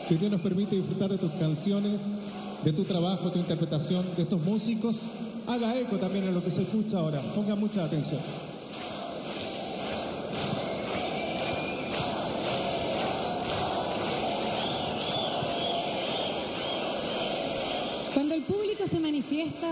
que Dios nos permite disfrutar de tus canciones, de tu trabajo, tu interpretación, de estos músicos, haga eco también en lo que se escucha ahora. Ponga mucha atención. Cuando el público se manifiesta,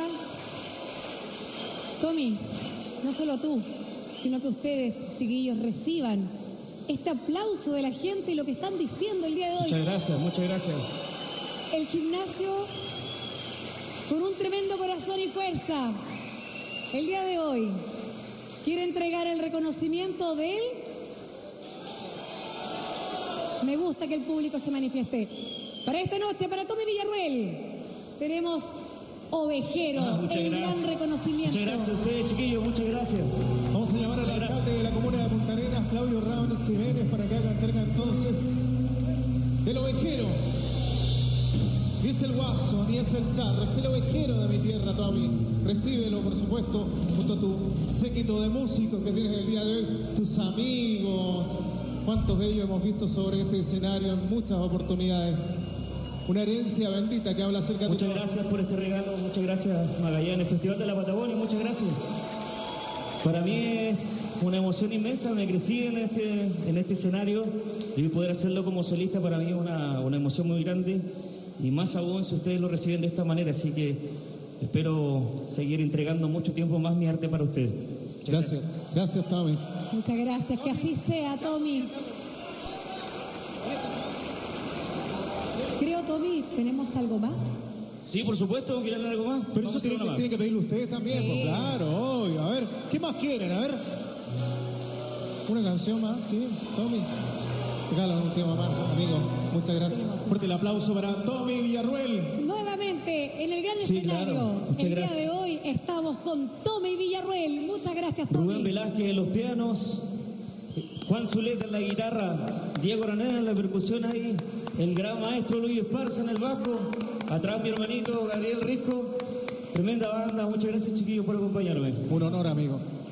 Tommy, no solo tú, sino que ustedes, chiquillos, reciban este aplauso de la gente y lo que están diciendo el día de hoy. Muchas gracias, muchas gracias. El gimnasio, con un tremendo corazón y fuerza, el día de hoy, quiere entregar el reconocimiento de él. Me gusta que el público se manifieste. Para esta noche, para Tommy Villarruel, tenemos Ovejero, el gran reconocimiento. Muchas gracias a ustedes, chiquillos, muchas gracias. Vamos a llamar al alcalde de la comuna de Punta Arenas, Claudio Raúnez Jiménez, para que haga entrega entonces del ovejero. Ni es el guaso, ni es el charro, es el ovejero de mi tierra, Tommy. Recíbelo, por supuesto, junto a tu séquito de músicos que tienes el día de hoy, tus amigos. ¿Cuántos de ellos hemos visto sobre este escenario en muchas oportunidades? Una herencia bendita que habla acerca de... Muchas gracias por este regalo, muchas gracias Magallanes, Festival de la Patagonia, muchas gracias. Para mí es una emoción inmensa, me crecí en este escenario y poder hacerlo como solista para mí es una emoción muy grande y más aún si ustedes lo reciben de esta manera, así que espero seguir entregando mucho tiempo más mi arte para ustedes. Gracias, gracias Tommy. Muchas gracias, que así sea, Tommy. Creo, Tommy, ¿tenemos algo más? Sí, por supuesto, ¿quieren algo más? Pero eso tiene que pedirlo ustedes también, sí. Pues claro, obvio. A ver, ¿qué más quieren? A ver. Una canción más, sí, Tommy. Regalan un tema más, amigo. Muchas gracias. Fuerte el aplauso para Tommy Villarruel. Nuevamente, en el gran Sí, escenario. claro. Muchas El gracias. día de hoy estamos con Tommy Villarruel. Muchas gracias, Tommy. Rubén Velázquez en los pianos, Juan Zuleta en la guitarra, Diego Raneda en la percusión ahí, el gran maestro Luis Esparza en el bajo, atrás mi hermanito Gabriel Risco. Tremenda banda, muchas gracias chiquillos por acompañarme. Un honor, amigo.